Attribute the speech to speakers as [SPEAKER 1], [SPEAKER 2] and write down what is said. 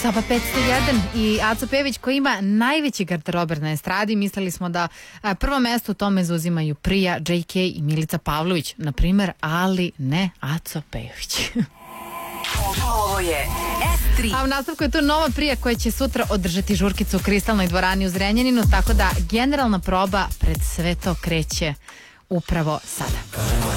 [SPEAKER 1] Saba 501 i Aco Pejević koji ima najveći garderober na estradi. Mislili smo da prvo mesto u tome zauzimaju Prija, JK i Milica Pavlović, na primer, ali ne Aco Pejević.
[SPEAKER 2] Ovo je S3.
[SPEAKER 1] A u nastavku je tu nova Prija koja će sutra održati žurkicu u Kristalnoj dvorani u Zrenjaninu, tako da generalna proba pred sve to kreće upravo sada.